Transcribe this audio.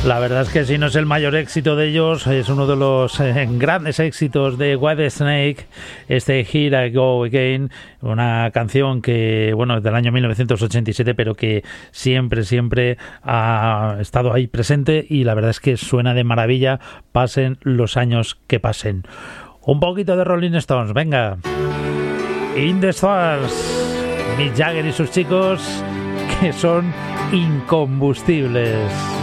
La verdad es que si no es el mayor éxito de ellos, es uno de los grandes éxitos de Whitesnake, este Here I Go Again, una canción que, bueno, es del año 1987, pero que siempre ha estado ahí presente y la verdad es que suena de maravilla, pasen los años que pasen. Un poquito de Rolling Stones, venga. In the Stars, Mick Jagger y sus chicos, que son incombustibles.